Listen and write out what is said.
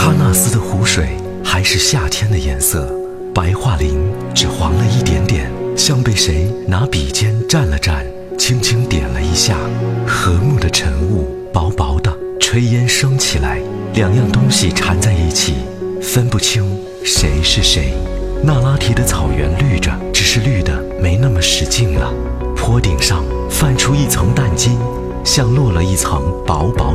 喀纳斯的湖水还是夏天的颜色，白桦林只黄了一点点，像被谁拿笔尖蘸了蘸，轻轻点了一下。和睦的晨雾薄薄的，炊烟升起来，两样东西缠在一起，分不清谁是谁。那拉提的草原绿着，只是绿的没那么使劲了。坡顶上泛出一层淡金，像落了一层薄薄